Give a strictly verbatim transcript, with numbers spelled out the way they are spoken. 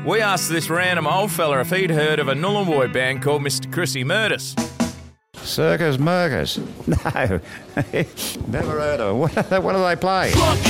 We asked this random old fella if he'd heard of a Nullarbor band called Mister Chrissy Murders. Circus Murkers? No, never heard of it. What, what do they play?